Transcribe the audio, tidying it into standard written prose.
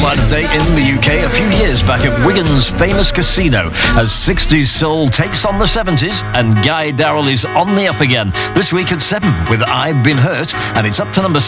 lineup day in the UK a few years back at Wigan's famous casino as 60s soul takes on the 70s and Guy Darrell is on the up again. This week at 7 with I've Been Hurt, and it's up to number